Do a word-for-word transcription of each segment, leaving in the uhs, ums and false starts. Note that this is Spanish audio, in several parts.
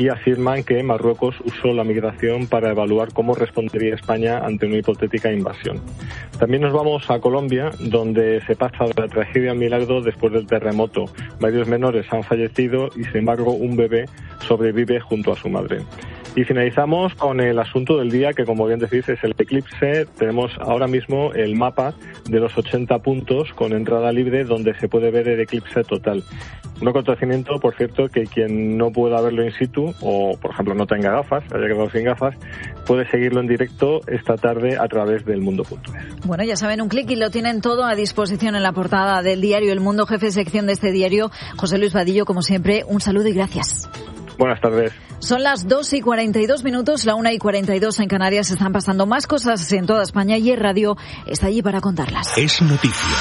y afirman que Marruecos usó la migración para evaluar cómo respondería España ante una hipotética invasión. También nos vamos a Colombia, donde se pasa de la tragedia al milagro después del terremoto. Varios menores han fallecido y, sin embargo, un bebé sobrevive junto a su madre. Y finalizamos con el asunto del día, que como bien decís es el eclipse. Tenemos ahora mismo el mapa de los ochenta puntos con entrada libre donde se puede ver el eclipse total. Un acontecimiento, por cierto, que quien no pueda verlo in situ o, por ejemplo, no tenga gafas, haya quedado sin gafas, puede seguirlo en directo esta tarde a través del mundo punto es. Bueno, ya saben, un clic y lo tienen todo a disposición en la portada del diario El Mundo. Jefe de sección de este diario, José Luis Vadillo, como siempre, un saludo y gracias. Buenas tardes. Son las dos y cuarenta y dos minutos, la una y cuarenta y dos en Canarias. Están pasando más cosas en toda España y el radio está allí para contarlas. Es noticia.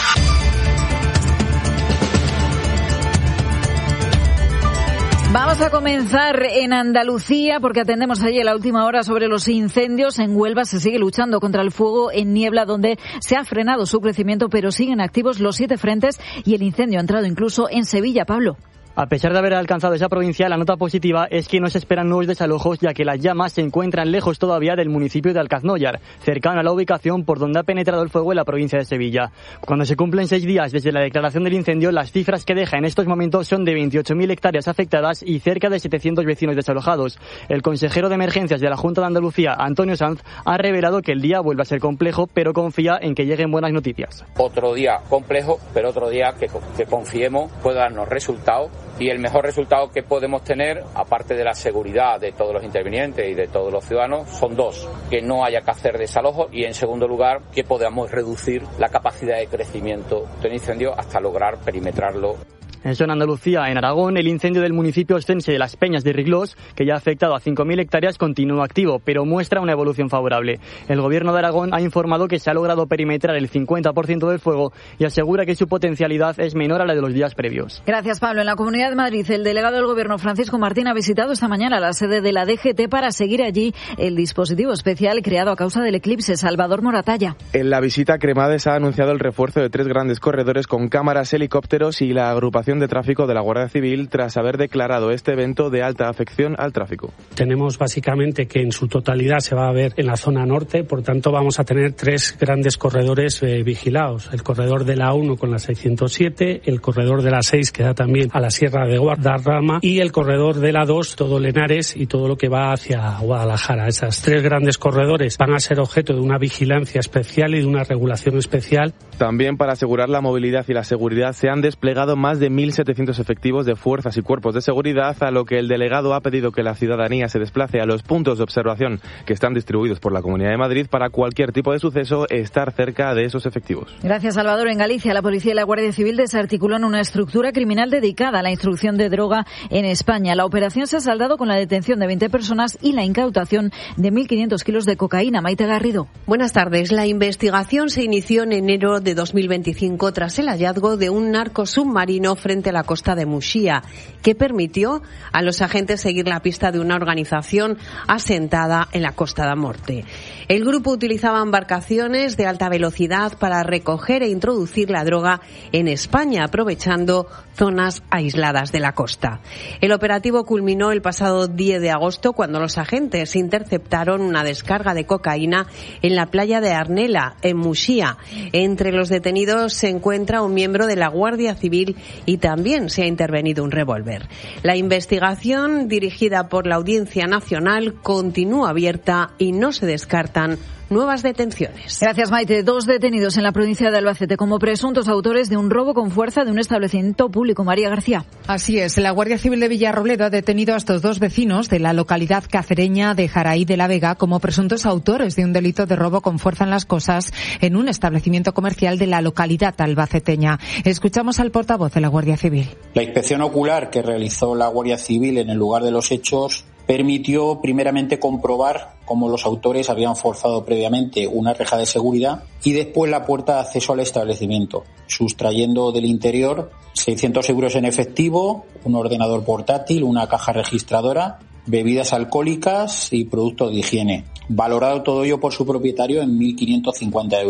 Vamos a comenzar en Andalucía porque atendemos allí a la última hora sobre los incendios. En Huelva se sigue luchando contra el fuego en Niebla, donde se ha frenado su crecimiento, pero siguen activos los siete frentes y el incendio ha entrado incluso en Sevilla. Pablo. A pesar de haber alcanzado esa provincia, la nota positiva es que no se esperan nuevos desalojos, ya que las llamas se encuentran lejos todavía del municipio de Alcaznollar, cercano a la ubicación por donde ha penetrado el fuego en la provincia de Sevilla. Cuando se cumplen seis días desde la declaración del incendio, las cifras que deja en estos momentos son de veintiocho mil hectáreas afectadas y cerca de setecientos vecinos desalojados. El consejero de Emergencias de la Junta de Andalucía, Antonio Sanz, ha revelado que el día vuelve a ser complejo, pero confía en que lleguen buenas noticias. Otro día complejo, pero otro día que, que confiemos pueda darnos resultados. Y el mejor resultado que podemos tener, aparte de la seguridad de todos los intervinientes y de todos los ciudadanos, son dos: que no haya que hacer desalojo y, en segundo lugar, que podamos reducir la capacidad de crecimiento del incendio hasta lograr perimetrarlo. Eso en Andalucía. En Aragón, el incendio del municipio ostense de Las Peñas de Riglós, que ya ha afectado a cinco mil hectáreas, continúa activo, pero muestra una evolución favorable. El gobierno de Aragón ha informado que se ha logrado perimetrar el cincuenta por ciento del fuego y asegura que su potencialidad es menor a la de los días previos. Gracias, Pablo. En la Comunidad de Madrid, el delegado del Gobierno, Francisco Martín, ha visitado esta mañana la sede de la D G T para seguir allí el dispositivo especial creado a causa del eclipse. Salvador Moratalla. En la visita, Cremades ha anunciado el refuerzo de tres grandes corredores con cámaras, helicópteros y la agrupación de tráfico de la Guardia Civil tras haber declarado este evento de alta afección al tráfico. Tenemos básicamente que en su totalidad se va a ver en la zona norte, por tanto vamos a tener tres grandes corredores eh, vigilados. El corredor de la uno con la seiscientos siete, el corredor de la seis que da también a la Sierra de Guadarrama y el corredor de la dos, todo Lenares y todo lo que va hacia Guadalajara. Esas tres grandes corredores van a ser objeto de una vigilancia especial y de una regulación especial. También para asegurar la movilidad y la seguridad se han desplegado más de mil setecientos efectivos de fuerzas y cuerpos de seguridad, a lo que el delegado ha pedido que la ciudadanía se desplace a los puntos de observación que están distribuidos por la Comunidad de Madrid para cualquier tipo de suceso, estar cerca de esos efectivos. Gracias, Salvador. En Galicia, la policía y la Guardia Civil desarticulan una estructura criminal dedicada a la introducción de droga en España. La operación se ha saldado con la detención de veinte personas y la incautación de mil quinientos kilos de cocaína. Maite Garrido. Buenas tardes. La investigación se inició en enero de dos mil veinticinco tras el hallazgo de un narco submarino frente a la costa de Muxía, que permitió a los agentes seguir la pista de una organización asentada en la Costa da Morte. El grupo utilizaba embarcaciones de alta velocidad para recoger e introducir la droga en España, aprovechando zonas aisladas de la costa. El operativo culminó el pasado diez de agosto cuando los agentes interceptaron una descarga de cocaína en la playa de Arnela, en Muxía. Entre los detenidos se encuentra un miembro de la Guardia Civil y también se ha intervenido un revólver. La investigación, dirigida por la Audiencia Nacional, continúa abierta y no se descartan nuevas detenciones. Gracias, Maite. Dos detenidos en la provincia de Albacete como presuntos autores de un robo con fuerza de un establecimiento público. María García. Así es. La Guardia Civil de Villarrobledo ha detenido a estos dos vecinos de la localidad cacereña de Jaraí de la Vega como presuntos autores de un delito de robo con fuerza en las cosas en un establecimiento comercial de la localidad albaceteña. Escuchamos al portavoz de la Guardia Civil. La inspección ocular que realizó la Guardia Civil en el lugar de los hechos permitió primeramente comprobar cómo los autores habían forzado previamente una reja de seguridad y después la puerta de acceso al establecimiento, sustrayendo del interior seiscientos euros en efectivo, un ordenador portátil, una caja registradora, bebidas alcohólicas y productos de higiene. Valorado todo ello por su propietario en mil quinientos cincuenta euros.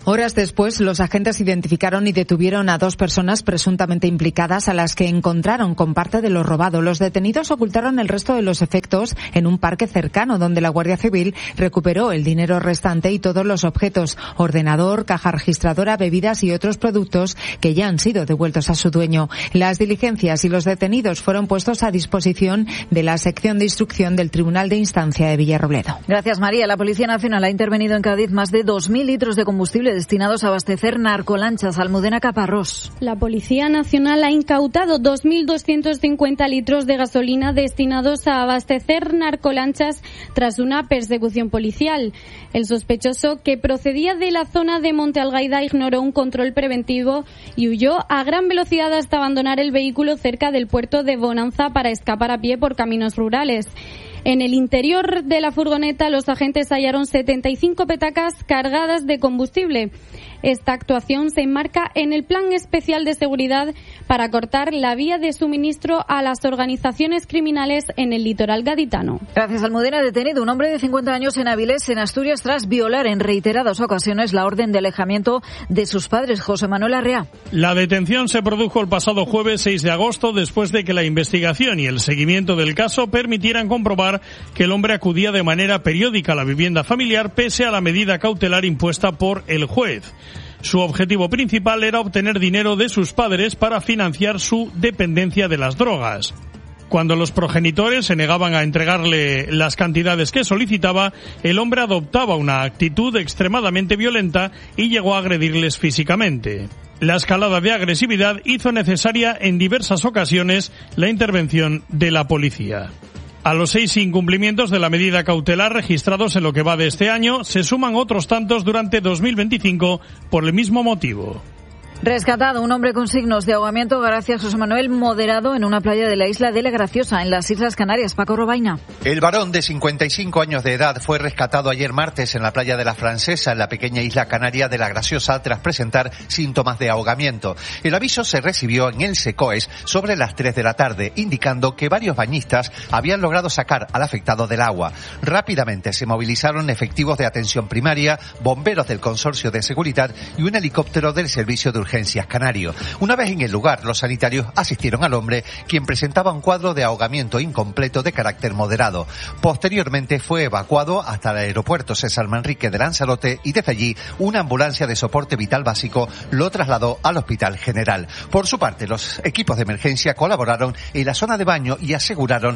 Horas después, los agentes identificaron y detuvieron a dos personas presuntamente implicadas, a las que encontraron con parte de lo robado. Los detenidos ocultaron el resto de los efectos en un parque cercano, donde la Guardia Civil recuperó el dinero restante y todos los objetos: ordenador, caja registradora, bebidas y otros productos que ya han sido devueltos a su dueño. Las diligencias y los detenidos fueron puestos a disposición de la sección de instrucción del Tribunal de Instancia de Villarrobledo. Gracias, María. La Policía Nacional ha intervenido en Cádiz más de dos mil litros de combustible destinados a abastecer narcolanchas. Almudena Caparrós. La Policía Nacional ha incautado dos mil doscientos cincuenta litros de gasolina destinados a abastecer narcolanchas tras una persecución policial. El sospechoso, que procedía de la zona de Monte Algaida, ignoró un control preventivo y huyó a gran velocidad hasta abandonar el vehículo cerca del puerto de Bonanza para escapar a pie por caminos rurales. En el interior de la furgoneta, los agentes hallaron setenta y cinco petacas cargadas de combustible. Esta actuación se enmarca en el Plan Especial de Seguridad para cortar la vía de suministro a las organizaciones criminales en el litoral gaditano. Gracias, Almudena. Detenido un hombre de cincuenta años en Avilés, en Asturias, tras violar en reiteradas ocasiones la orden de alejamiento de sus padres. José Manuel Arrea. La detención se produjo el pasado jueves seis de agosto, después de que la investigación y el seguimiento del caso permitieran comprobar que el hombre acudía de manera periódica a la vivienda familiar pese a la medida cautelar impuesta por el juez. Su objetivo principal era obtener dinero de sus padres para financiar su dependencia de las drogas. Cuando los progenitores se negaban a entregarle las cantidades que solicitaba, el hombre adoptaba una actitud extremadamente violenta y llegó a agredirles físicamente. La escalada de agresividad hizo necesaria en diversas ocasiones la intervención de la policía. A los seis incumplimientos de la medida cautelar registrados en lo que va de este año, se suman otros tantos durante dos mil veinticinco por el mismo motivo. Rescatado un hombre con signos de ahogamiento gracias a José Manuel moderado en una playa de la isla de La Graciosa, en las Islas Canarias. Paco Robaina. El varón de cincuenta y cinco años de edad fue rescatado ayer martes en la playa de La Francesa, en la pequeña isla canaria de La Graciosa, tras presentar síntomas de ahogamiento. El aviso se recibió en el SECOES sobre las tres de la tarde, indicando que varios bañistas habían logrado sacar al afectado del agua. Rápidamente se movilizaron efectivos de atención primaria, bomberos del Consorcio de Seguridad y un helicóptero del Servicio de Urgencias Canario. Una vez en el lugar, los sanitarios asistieron al hombre, quien presentaba un cuadro de ahogamiento incompleto de carácter moderado. Posteriormente fue evacuado hasta el aeropuerto César Manrique de Lanzarote y desde allí una ambulancia de soporte vital básico lo trasladó al Hospital General. Por su parte, los equipos de emergencia colaboraron en la zona de baño y aseguraron